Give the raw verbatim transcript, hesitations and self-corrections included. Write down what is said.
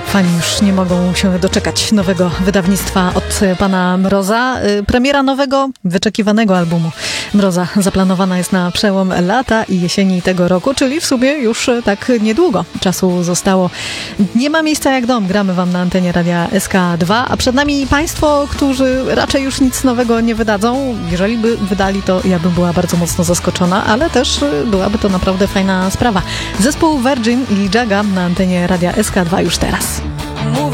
Fani już nie mogą się doczekać nowego wydawnictwa od pana Mroza. Premiera nowego, wyczekiwanego albumu Mroza zaplanowana jest na przełom lata i jesieni tego roku, czyli w sumie już tak niedługo czasu zostało. Nie ma miejsca jak dom. Gramy wam na antenie Radia S K dwa, a przed nami państwo, którzy raczej już nic nowego nie wydadzą. Jeżeli by wydali, to ja bym była bardzo mocno zaskoczona, ale też byłaby to naprawdę fajna sprawa. Zespół Virgin i Jaga na antenie Radia S K dwa już teraz.